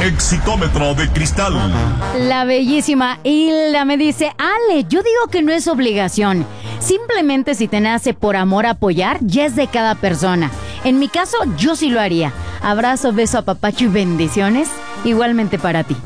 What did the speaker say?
Exitómetro de cristal. La bellísima Hilda me dice: Ale, yo digo que no es obligación. Simplemente si te nace por amor apoyar, ya es de cada persona. En mi caso, yo sí lo haría. Abrazo, beso, apapacho y bendiciones. Igualmente para ti.